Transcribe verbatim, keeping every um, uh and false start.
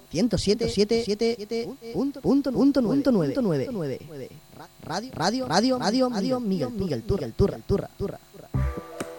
ciento siete punto nueve. Radio, radio, radio, radio, radio, Miguel, Miguel, Turra, Turra, Turra, Turra.